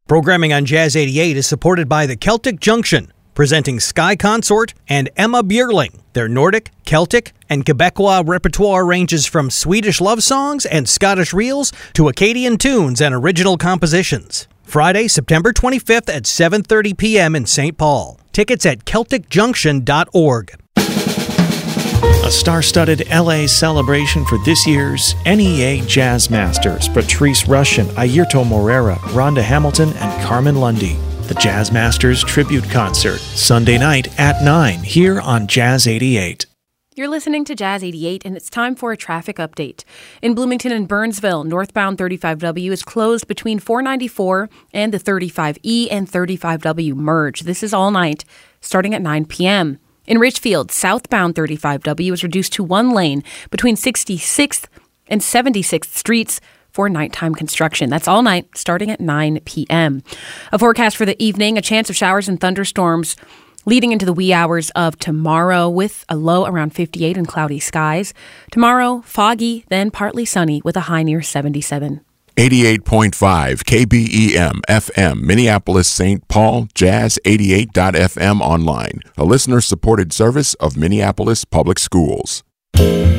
Programming on Jazz 88 is supported by the Celtic Junction, presenting Sky Consort and Emma Björling. Their Nordic, Celtic, and Quebecois repertoire ranges from Swedish love songs and Scottish reels to Acadian tunes and original compositions. Friday, September 25th at 7:30 p.m. in St. Paul. Tickets at CelticJunction.org. A star-studded LA celebration for this year's NEA Jazz Masters. Patrice Rushen, Airto Moreira, Rhonda Hamilton, and Carmen Lundy. The Jazz Masters Tribute Concert, Sunday night at 9 here on Jazz 88. You're listening to Jazz 88, and it's time for a traffic update. In Bloomington and Burnsville, northbound 35W is closed between 494 and the 35E and 35W merge. This is all night, starting at 9 p.m. In Richfield, southbound 35W is reduced to one lane between 66th and 76th Streets for nighttime construction. That's all night, starting at 9 p.m. A forecast for the evening, a chance of showers and thunderstorms leading into the wee hours of tomorrow with a low around 58 and cloudy skies. Tomorrow, foggy, then partly sunny with a high near 77. 88.5 KBEM FM, Minneapolis, St. Paul, Jazz88.fm online, a listener-supported service of Minneapolis Public Schools.